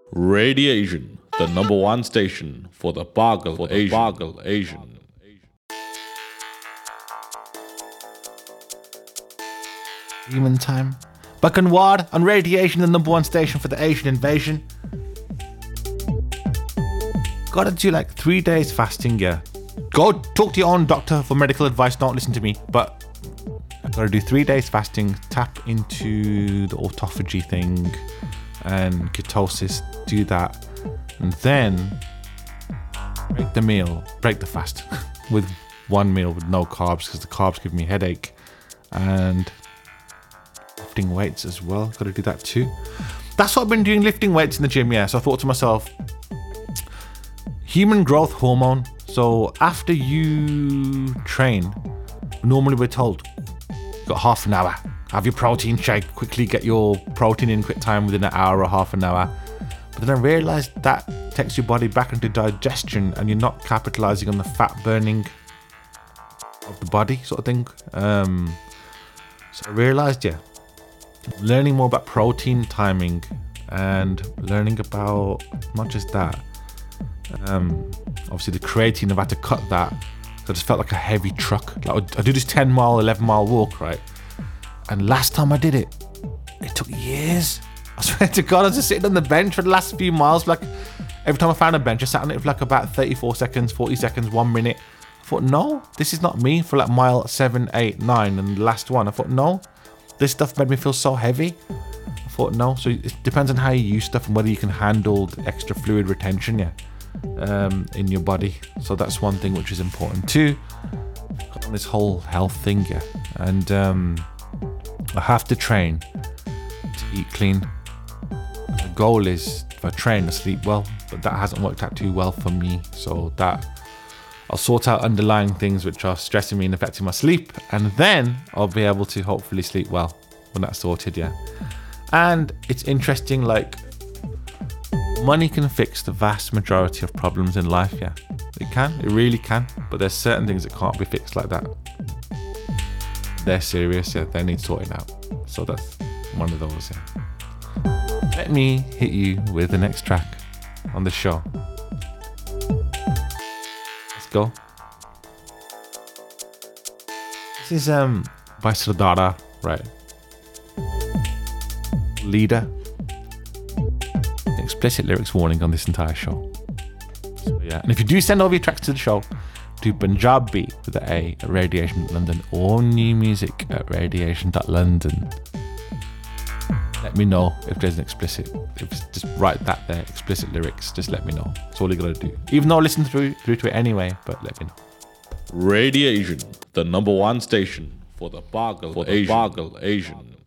Radiation, the number one station for the Boggle Asian. Demon time. Buck and Ward on Radiation, the number one station for the Asian invasion. Gotta do like 3 days fasting, yeah. Go talk to your own doctor for medical advice, don't listen to me. But I've gotta do 3 days fasting, tap into the autophagy thing and ketosis, do that. And then break the fast with one meal with no carbs, because the carbs give me a headache. And lifting weights as well, gotta do that too. That's what I've been doing, lifting weights in the gym, yeah. So I thought to myself, human growth hormone. So after you train, normally we're told, you've got half an hour, have your protein shake, quickly get your protein in quick time within an hour or half an hour. But then I realized that takes your body back into digestion and you're not capitalizing on the fat burning of the body, sort of thing. So I realized, yeah, learning more about protein timing and learning about not just that, obviously the creatine, I've had to cut that. So I just felt like a heavy truck. Like I do this 10 mile, 11 mile walk, right? And last time I did it, it took years. I swear to God, I was just sitting on the bench for the last few miles. Like every time I found a bench, I sat on it for like about 34 seconds, 40 seconds, 1 minute. I thought, no, this is not me for like mile 7, 8, 9 and the last one. I thought, no, this stuff made me feel so heavy. I thought, no. So it depends on how you use stuff and whether you can handle the extra fluid retention, yeah, in your body. So that's one thing which is important too, on this whole health thing, yeah. And I have to train to eat clean. The goal is, if I train, to sleep well, but that hasn't worked out too well for me. So that I'll sort out underlying things which are stressing me and affecting my sleep, and then I'll be able to hopefully sleep well when that's sorted, yeah. And it's interesting, like, money can fix the vast majority of problems in life, yeah. It really can, but there's certain things that can't be fixed like that. They're serious, yeah, they need sorting out. So that's one of those, yeah. Let me hit you with the next track on the show. Let's go. This is by Sardara, right? Leader. Explicit lyrics warning on this entire show. So yeah, and if you do send over your tracks to the show, to Punjabi with the A at Radiation.London or new music at Radiation.London. Let me know if there's an explicit, just write that there, explicit lyrics, just let me know. That's all you gotta do. Even though I listen through to it anyway, but let me know. Radiation, the number one station for the Boggle Asian.